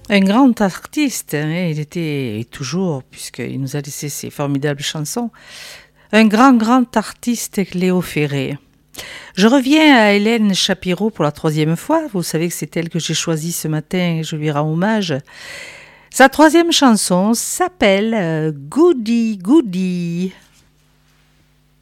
Un grand artiste, hein, il était et toujours, puisqu'il nous a laissé ses formidables chansons, un grand artiste, Léo Ferré. Je reviens à Hélène Shapiro pour la 3e fois. Vous savez que c'est elle que j'ai choisie ce matin et je lui rends hommage. Sa 3e chanson s'appelle Goody Goody.